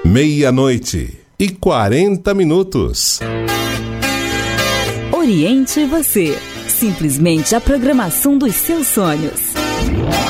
meia-noite e 40 minutos. Oriente você. Simplesmente a programação dos seus sonhos.